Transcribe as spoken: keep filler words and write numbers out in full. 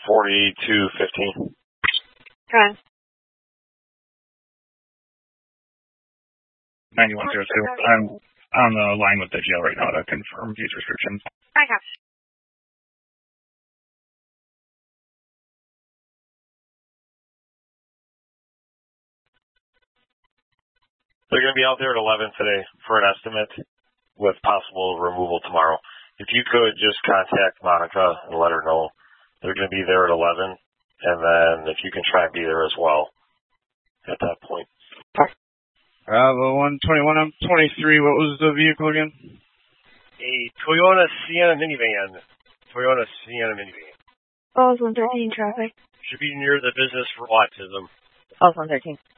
forty-two fifteen. Okay. ninety-one oh two. I'm on the line with the jail right now to confirm these restrictions. Okay. They're going to be out there at eleven today for an estimate with possible removal tomorrow. If you could just contact Monica and let her know they're going to be there at eleven, and then if you can try and be there as well at that point. Bravo one twenty-one, I'm twenty-three. What was the vehicle again? A Toyota Sienna minivan. Toyota Sienna minivan. Falls one thirteen traffic. Should be near the Business for Autism. Falls one thirteen.